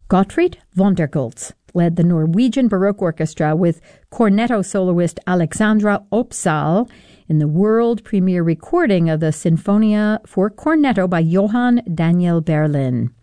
Gottfried Vondergoltz led the Norwegian Baroque Orchestra with cornetto soloist Alexandra Opsahl in the world premiere recording of the Sinfonia for Cornetto by Johann Daniel Berlin.